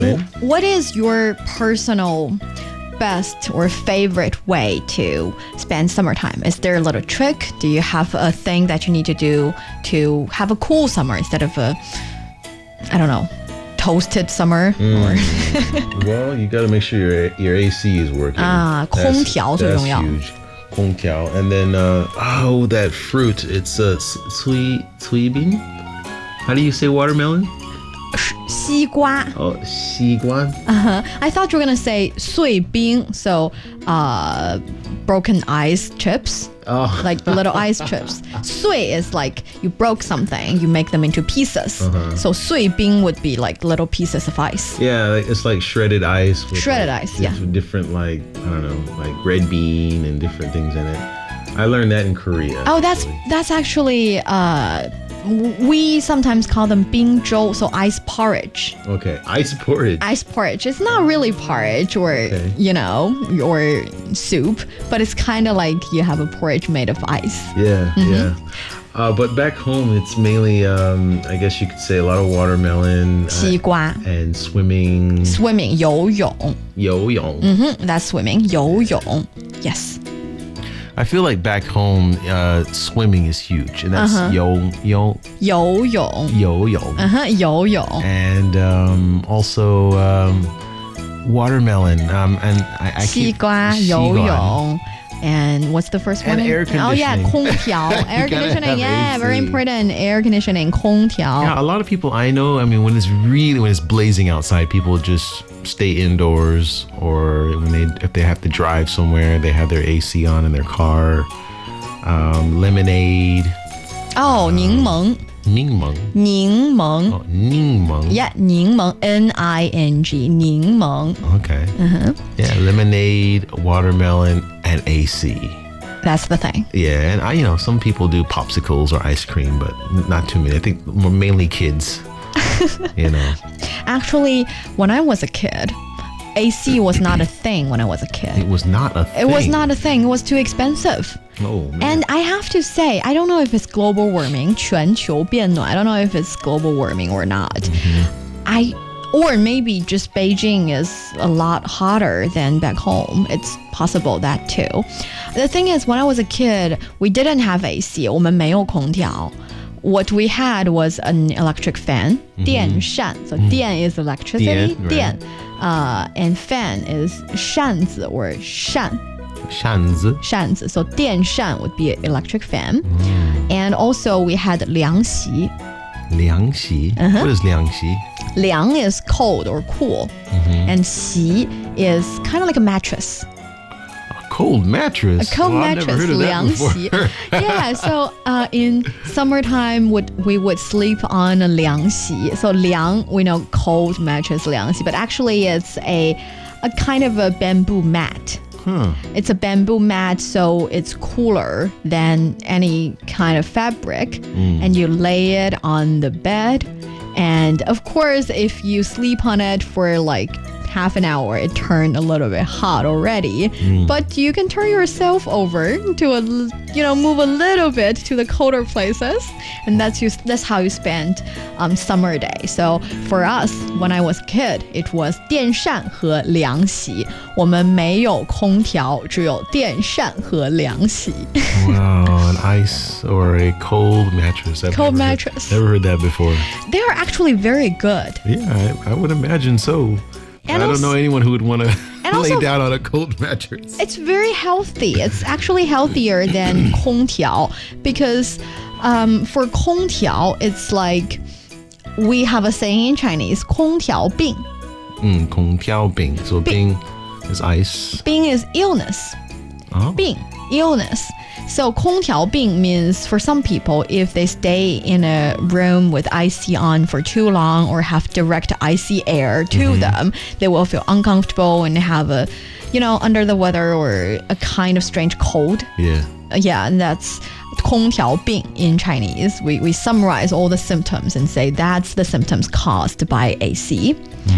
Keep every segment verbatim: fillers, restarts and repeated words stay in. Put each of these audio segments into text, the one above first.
What is your personal best or favorite way to spend summertime? Is there a little trick? Do you have a thing that you need to do to have a cool summer instead of a, I don't know, toasted summer? Mm. Or Well, you got to make sure your your A C is working. Ah, That's- 空调最重要。 That's huge. 空调. And then, uh, oh, that fruit. It's a uh, cui cui bean. How do you say watermelon? 西瓜. Oh, 西瓜. Uh-huh. I thought you were going to say 碎冰, so uh, broken ice chips. Oh. Like little ice chips. 碎 is like you broke something, you make them into pieces. Uh-huh. So 碎冰 would be like little pieces of ice. Yeah, like, it's like shredded ice. With Shredded like, ice, yeah. With different, like, I don't know, like red bean and different things in it. I learned that in Korea. Oh, that's actually. that's actually uh, we sometimes call them 冰粥, so ice porridge. Okay, ice porridge. Ice porridge. It's not really porridge or, Okay. you know, or soup, but it's kind of like you have a porridge made of ice. Yeah, Mm-hmm. yeah. Uh, but back home, it's mainly, um, I guess you could say, a lot of watermelon. 西瓜. Uh, and swimming. Swimming, 游泳. 游泳. Mm-hmm, that's swimming, 游泳. Yes. I feel like back home, uh, swimming is huge. And that's Uh-huh. 游泳. 游泳. 游泳. Uh-huh, 游泳. And um, also um, watermelon. Um, and I, I 西 keep 瓜, 西游瓜. 泳. And what's the first And one? air Oh yeah, conditioning. 空调. Air You gotta conditioning, have yeah, A C. very important. Air conditioning, 空调. Yeah, a lot of people I know, I mean, when it's really, when it's blazing outside, people just stay indoors, or when they, if they have to drive somewhere, they have their A C on in their car. Um, lemonade. Oh, 柠檬. 柠檬. 柠檬. Oh, 柠檬. Yeah, 柠檬, N I N G, 柠檬. Okay. Uh-huh. Yeah, lemonade, watermelon, and A C. That's the thing. Yeah, and I, you know, some people do popsicles or ice cream, but not too many. I think more mainly kids. You know. Actually, when I was a kid, A C was not a thing when I was a It kid. was not a thing. It was not a thing. It was too expensive. Oh, man. And I have to say, I don't know if it's global warming, 全球变暖. I don't know if it's global warming or not. I or maybe just Beijing is a lot hotter than back home. It's possible that too. The thing is, when I was a kid, we didn't have A C. 我们没有空调. What we had was an electric fan, 电扇. So 电 is electricity, 电, right. 电. Uh, and fan is 扇子 or 扇. 扇子. 扇子. So 电扇 would be an electric fan. And also we had 凉席. 凉席. Uh-huh. What is 凉席? 凉 is cold or cool. And 席 is kind of like a mattress. A cold mattress. A cold Well, I've never mattress, heard of that 凉席. before. Yeah, so uh, in summertime would we would sleep on a 凉席. So 凉, we know cold mattress 凉席, but actually it's a a kind of a bamboo mat. Huh. It's a bamboo mat, so it's cooler than any kind of fabric. And you lay it on the bed. And of course, if you sleep on it for like half an hour, it turned a little bit hot already. But you can turn yourself over to a, you know, move a little bit to the colder places. And that's you, that's how you spend um, summer day. So for us, when I was a kid, it was 电扇和凉席. 我们没有空调，只有电扇和凉席. Wow, an ice or a cold mattress. I've Cold never heard- mattress. never heard that before. They are actually very good. Yeah, I, I would imagine so. And I don't also- know anyone who would want to And lay also- down on a cold mattress. It's very healthy. It's actually healthier than 空调 because um, for 空调, it's like we have a saying in Chinese, 空调病. Mm, 空调冰. So 冰 is ice. 病 is illness. Oh. 病, illness. So 空调病 means for some people, if they stay in a room with I C on for too long or have direct icy air to them, they will feel uncomfortable and have a, you know, under the weather or a kind of strange cold. Yeah. Uh, yeah, and that's 空调病 in Chinese. We, we summarize all the symptoms and say that's the symptoms caused by A C.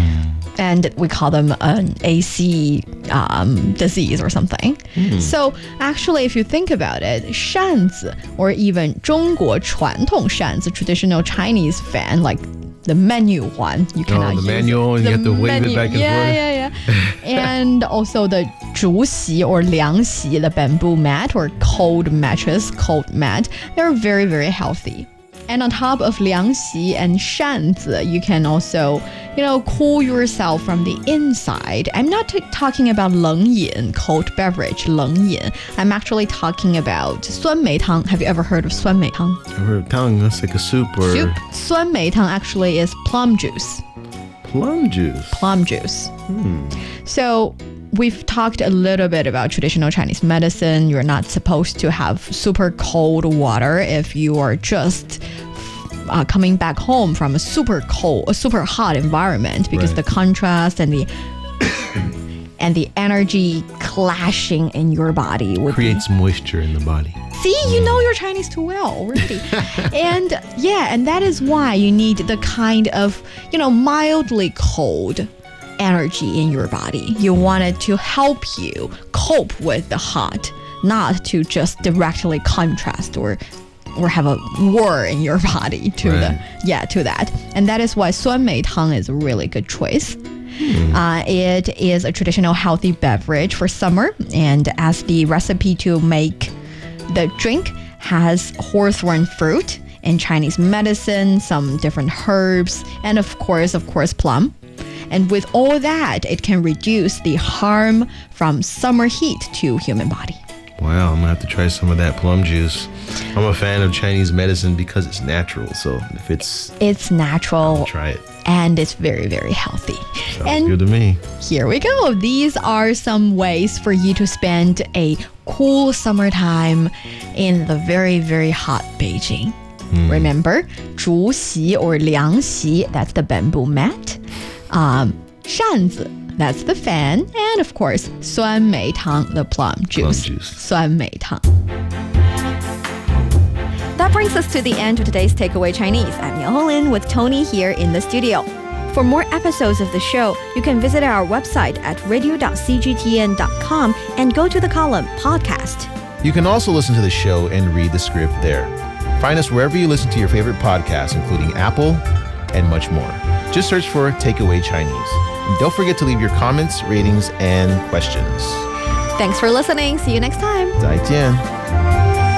And we call them an A C um, disease or something. So actually, if you think about it, 扇子 or even 中国传统扇子, traditional Chinese fan, like the menu one. You cannot the use manual, and the you have to wave menu. it back and yeah, forth. Yeah, yeah, And also the 竹席 or 凉席, the bamboo mat or cold mattress, cold mat. They're very, very healthy. And on top of 凉席 and 扇子, you can also, you know, cool yourself from the inside. I'm not t- talking about 冷饮, cold beverage, 冷饮. I'm actually talking about 酸梅汤. Have you ever heard of 酸梅汤? I've heard tongue, that's like a soup or Soup. 酸梅汤 actually is plum juice. plum juice. Plum juice. Hmm. So we've talked a little bit about traditional Chinese medicine. You're not supposed to have super cold water if you are just uh, coming back home from a super cold, a super hot environment, because Right. the contrast and the and the energy clashing in your body would Creates moisture in the body. See, you know your Chinese too well already. And yeah, and that is why you need the kind of, you know, mildly cold energy in your body. You want it to help you cope with the hot, not to just directly contrast or or have a war in your body to Right. the yeah to that. And that is why 酸梅汤 is a really good choice. Uh, it is a traditional healthy beverage for summer, and as the recipe to make the drink has hawthorn fruit and Chinese medicine, some different herbs, and of course, of course, plum. And with all that, it can reduce the harm from summer heat to human body. Wow, I'm gonna have to try some of that plum juice. I'm a fan of Chinese medicine because it's natural. So if it's, It's natural I'll try it. and it's very, very healthy. Sounds and good to me. here we go. These are some ways for you to spend a cool summertime in the very, very hot Beijing. Remember, 竹席 or 凉席, that's the bamboo mat. Um, 扇子, that's the fan. And of course, 酸梅汤, the plum juice. Plum juice. 酸梅汤. That brings us to the end of today's Takeaway Chinese. I'm Yang Honglin with Tony here in the studio. For more episodes of the show, you can visit our website at radio dot c g t n dot com and go to the column Podcast. You can also listen to the show and read the script there. Find us wherever you listen to your favorite podcasts, including Apple and much more. Just search for Takeaway Chinese. And don't forget to leave your comments, ratings, and questions. Thanks for listening. See you next time. 再见。